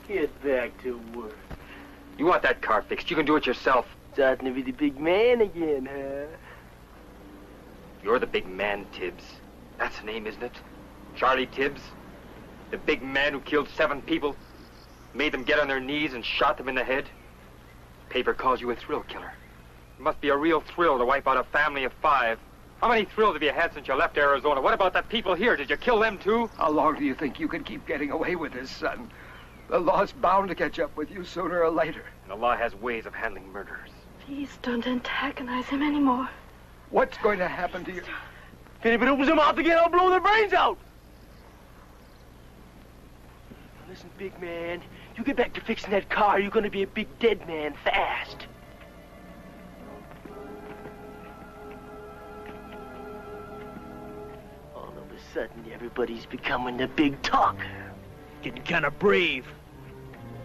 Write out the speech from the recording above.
Get back to work. You want that car fixed, you can do it yourself. Starting to be the big man again, huh? You're the big man, Tibbs. That's the name, isn't it? Charlie Tibbs? The big man who killed 7 people, made them get on their knees and shot them in the head? Paper calls you a thrill killer. It must be a real thrill to wipe out a family of 5. How many thrills have you had since you left Arizona? What about the people here? Did you kill them too? How long do you think you can keep getting away with this, son? The law's bound to catch up with you sooner or later. And the law has ways of handling murderers. Please don't antagonize him anymore. What's going to happen to you? If anybody opens their mouth again, I'll blow their brains out! Now listen, big man, you get back to fixing that car, you're gonna be a big dead man fast. All of a sudden, everybody's becoming the big talker. Getting kind of brave.